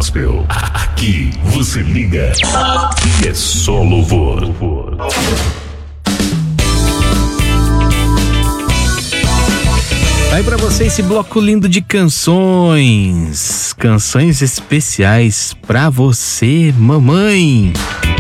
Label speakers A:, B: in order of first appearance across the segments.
A: gospel. Aqui você liga e é só louvor.
B: Aí pra você esse bloco lindo de canções especiais pra você, mamãe.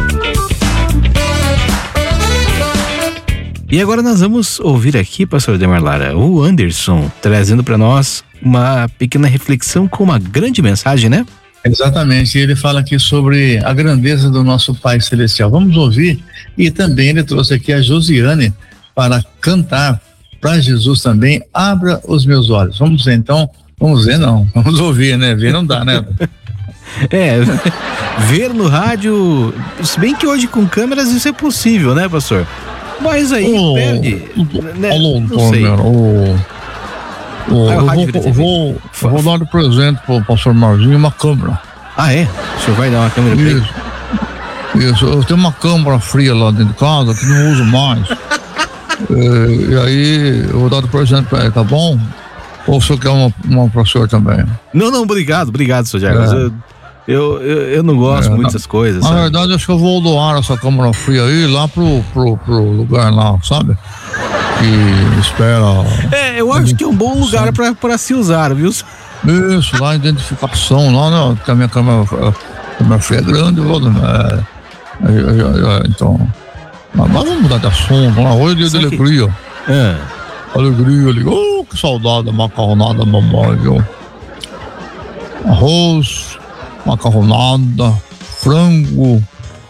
B: E agora nós vamos ouvir aqui, pastor Ademar Lara, o Anderson trazendo pra nós uma pequena reflexão com uma grande mensagem, né?
C: Exatamente, ele fala aqui sobre a grandeza do nosso Pai Celestial. Vamos ouvir, e também ele trouxe aqui a Josiane para cantar para Jesus também, abra os meus olhos. Vamos ver então, vamos ouvir, né? Ver não dá, né?
B: Ver no rádio, se bem que hoje com câmeras isso é possível, né, pastor? Mas aí perde, né? Não sei.
C: Eu vou dar de presente pro pastor Marzinho uma câmera.
B: Ah, é? O senhor vai dar uma câmera pra ele?
C: Isso, eu tenho uma câmera fria lá dentro de casa que não uso mais. E aí eu vou dar de presente pra ele, tá bom? Ou o senhor quer uma pro senhor também?
B: Não, obrigado, senhor Jair. Eu não gosto muito dessas coisas.
C: Na verdade, acho que eu vou doar essa câmera fria aí lá pro lugar lá, sabe? Que espera.
B: Eu acho que é um bom lugar pra se usar, viu?
C: Isso, lá identificação, lá, né? Porque a minha câmera fria é grande, então. Mas vamos mudar de assunto, lá. Hoje é dia de alegria. Alegria, que saudade da macarronada, mamãe, viu? Arroz, macarronada, frango,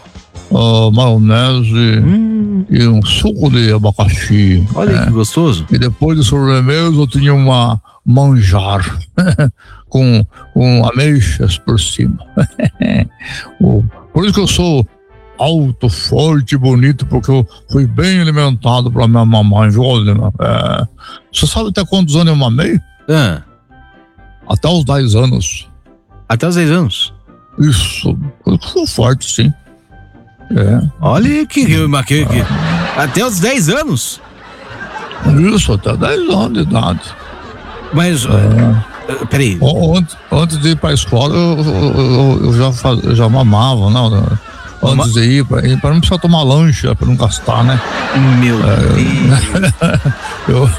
C: maionese e um suco de abacaxi.
B: Olha que gostoso.
C: E depois de sobremesa eu tinha uma manjar com ameixas por cima. Por isso que eu sou alto, forte, bonito, porque eu fui bem alimentado pela minha mamãe, viu? Você sabe até quantos anos eu mamei? Até os 10 anos.
B: Até os 10 anos?
C: Isso, eu sou forte, sim.
B: Olha até os 10 anos?
C: Isso, até 10 anos de idade.
B: Mas, peraí.
C: Antes de ir pra escola, eu já mamava, né? Antes de ir, pra não precisar tomar lanche, pra não gastar, né?
B: Meu Deus.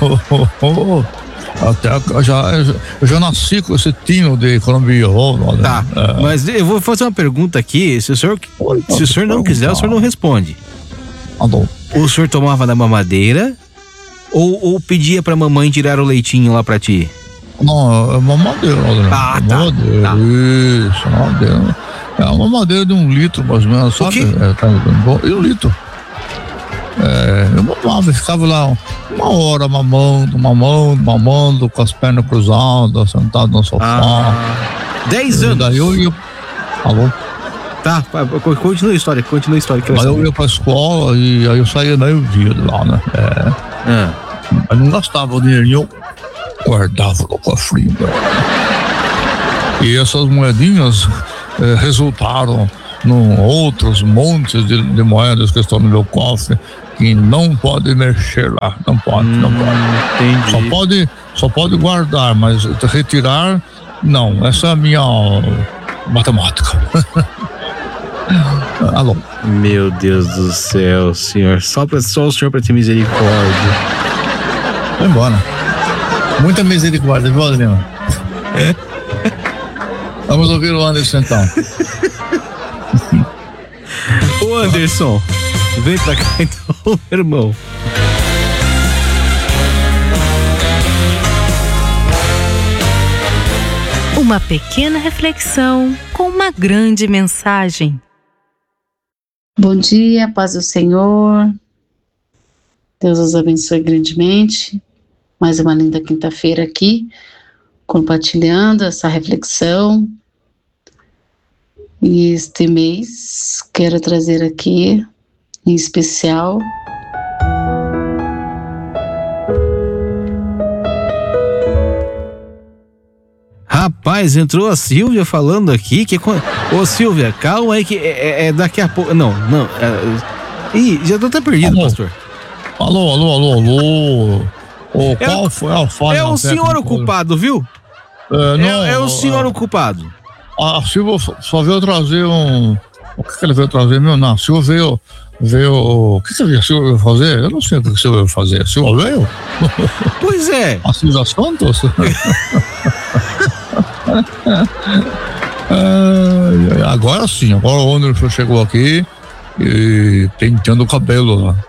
B: Eu já nasci com esse tino de economia. Tá, mas eu vou fazer uma pergunta aqui. Se o senhor não quiser, o senhor não responde. O senhor tomava da mamadeira ou pedia pra mamãe tirar o leitinho lá pra ti?
C: Não, é mamadeira.
B: Tá.
C: Isso, mamadeira. É uma mamadeira de 1 litro, mais ou menos, sabe? E 1 litro. Eu mamava, ficava lá 1 hora mamando, com as pernas cruzadas, sentado no sofá.
B: 10 anos.
C: Daí eu ia. Alô?
B: Tá, continua a história.
C: Aí eu ia pra escola e aí eu saía meio-dia de lá, né? Mas não gastava o dinheirinho, eu guardava no cofrinho. E essas moedinhas resultaram em outros montes de moedas que estão no meu cofre, que não pode mexer lá, não pode.
B: Entendi.
C: Só pode guardar, mas retirar, não. Essa é a minha matemática. Alô?
B: Meu Deus do céu, senhor. Só o senhor pra ter misericórdia.
C: Vai embora. Muita misericórdia, viu, Adriano? Vamos ouvir o Anderson então.
B: Ô Anderson, vem pra cá então, meu irmão.
D: Uma pequena reflexão com uma grande mensagem.
E: Bom dia, paz do Senhor. Deus os abençoe grandemente. Mais uma linda quinta-feira aqui, compartilhando essa reflexão. E este mês quero trazer aqui, em especial,
B: Rapaz, entrou a Silvia falando aqui que... Ô Silvia, calma aí que é daqui a pouco... Não. Ih, já tô até perdido, pastor.
C: Alô. Qual foi a falha?
B: É o senhor o culpado, viu?
C: Não,
B: é o senhor o culpado.
C: A Silva só veio trazer um... O que ele veio trazer mesmo? Não, a Silva veio... O que a Silva veio fazer? Eu não sei o que a Silva veio fazer. A Silva veio?
B: Pois é.
C: A Silva Santos? Agora sim, agora o Anderson chegou aqui e penteando o cabelo lá.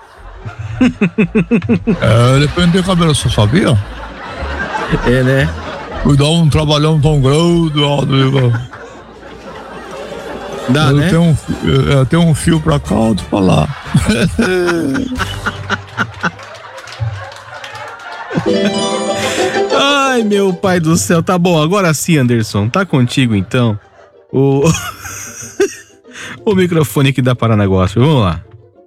C: Ele penteia o cabelo, você sabia?
B: É, né?
C: E dá um trabalhão tão grande,
B: dá, né?
C: Tem um fio pra cá, outro pra lá.
B: Ai, meu pai do céu. Tá bom, agora sim, Anderson. Tá contigo, então. O microfone que dá para negócio. Vamos lá.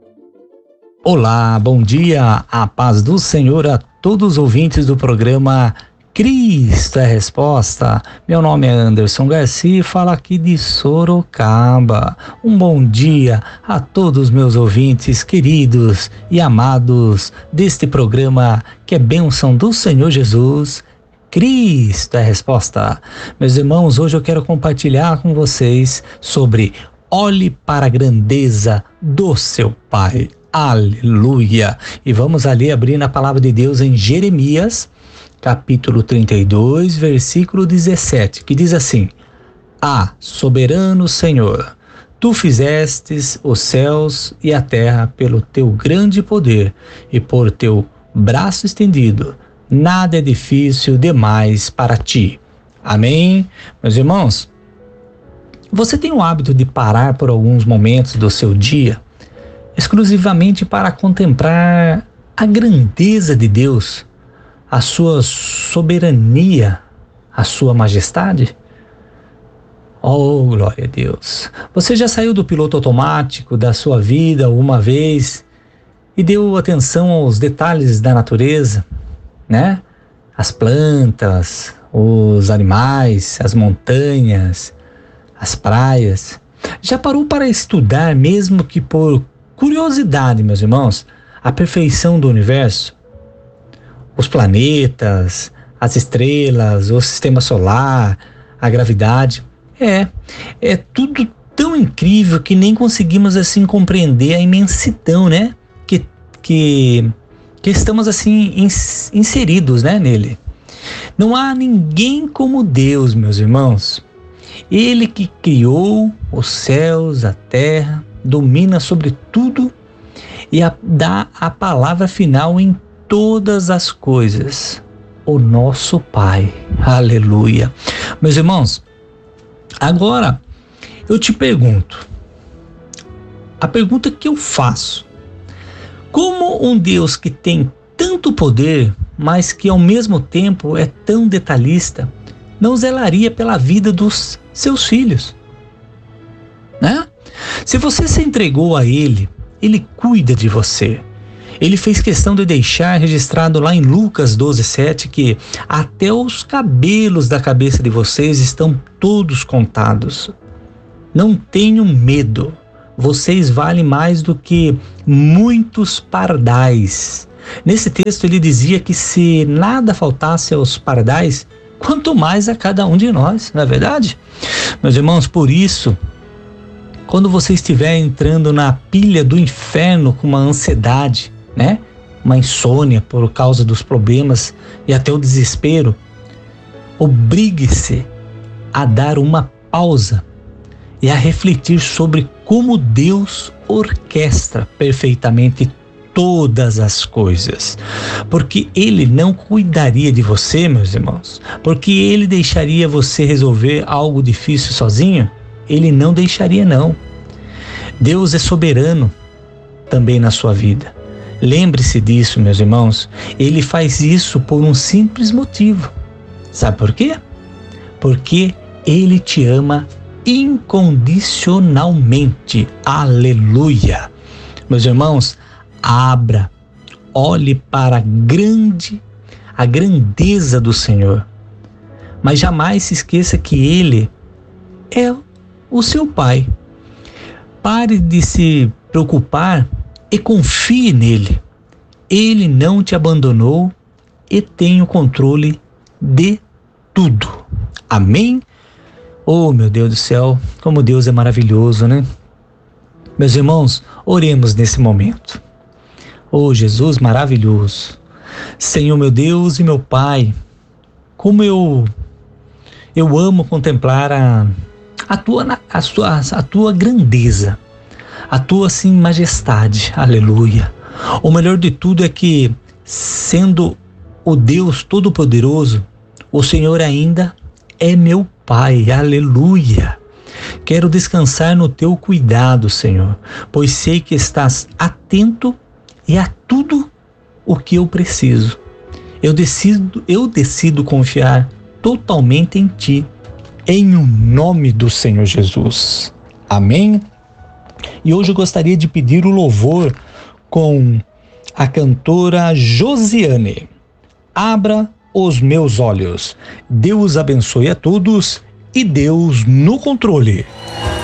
F: Olá, bom dia. A paz do Senhor a todos os ouvintes do programa Cristo é Resposta. Meu nome é Anderson Garcia e falo aqui de Sorocaba. Um bom dia a todos os meus ouvintes queridos e amados deste programa que é bênção do Senhor Jesus. Cristo é Resposta. Meus irmãos, hoje eu quero compartilhar com vocês sobre olhe para a grandeza do seu Pai. Aleluia! E vamos ali abrir na palavra de Deus em Jeremias, capítulo 32, versículo 17, que diz assim: soberano Senhor, tu fizestes os céus e a terra pelo teu grande poder e por teu braço estendido. Nada é difícil demais para ti. Amém? Meus irmãos, você tem o hábito de parar por alguns momentos do seu dia exclusivamente para contemplar a grandeza de Deus, a sua soberania, a sua majestade? Oh, glória a Deus! Você já saiu do piloto automático da sua vida alguma vez e deu atenção aos detalhes da natureza, né? As plantas, os animais, as montanhas, as praias. Já parou para estudar, mesmo que por curiosidade, meus irmãos, a perfeição do universo? Os planetas, as estrelas, o sistema solar, a gravidade. É tudo tão incrível que nem conseguimos assim compreender a imensidão, né? Que estamos assim inseridos, né, nele. Não há ninguém como Deus, meus irmãos. Ele que criou os céus, a terra, domina sobre tudo e dá a palavra final em todas as coisas. O nosso Pai. Aleluia. Meus irmãos, agora eu te pergunto, a pergunta que eu faço: como um Deus que tem tanto poder, mas que ao mesmo tempo é tão detalhista, não zelaria pela vida dos seus filhos? Né? Se você se entregou a Ele, Ele cuida de você. Ele fez questão de deixar registrado lá em Lucas 12:7 que até os cabelos da cabeça de vocês estão todos contados. Não tenham medo. Vocês valem mais do que muitos pardais. Nesse texto ele dizia que se nada faltasse aos pardais, quanto mais a cada um de nós, não é verdade? Meus irmãos, por isso, quando você estiver entrando na pilha do inferno com uma ansiedade, né? Uma insônia por causa dos problemas e até o desespero, obrigue-se a dar uma pausa e a refletir sobre como Deus orquestra perfeitamente todas as coisas. Porque Ele não cuidaria de você, meus irmãos. Porque Ele deixaria você resolver algo difícil sozinho? Ele não deixaria, não. Deus é soberano também na sua vida. Lembre-se disso, meus irmãos. Ele faz isso por um simples motivo. Sabe por quê? Porque Ele te ama incondicionalmente. Aleluia! Meus irmãos, olhe para a grandeza do Senhor. Mas jamais se esqueça que Ele é o seu Pai. Pare de se preocupar e confie nele. Ele não te abandonou e tem o controle de tudo. Amém? Oh, meu Deus do céu, como Deus é maravilhoso, né? Meus irmãos, oremos nesse momento. Oh, Jesus maravilhoso. Senhor, meu Deus e meu Pai, como eu amo contemplar a tua grandeza, a tua, sim, majestade. Aleluia. O melhor de tudo é que, sendo o Deus Todo-Poderoso, o Senhor ainda é meu Pai. Aleluia. Quero descansar no teu cuidado, Senhor, pois sei que estás atento e a tudo o que eu preciso. Eu decido confiar totalmente em ti, em o nome do Senhor Jesus. Amém? E hoje eu gostaria de pedir o louvor com a cantora Josiane. Abra os meus olhos. Deus abençoe a todos e Deus no controle.